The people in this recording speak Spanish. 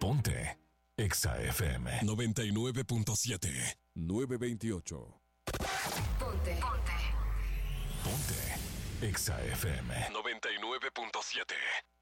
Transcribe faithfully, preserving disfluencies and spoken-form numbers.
Ponte Exa F M noventa y nueve punto siete. nueve veintiocho. Ponte. Ponte. Ponte Exa F M noventa y nueve punto siete.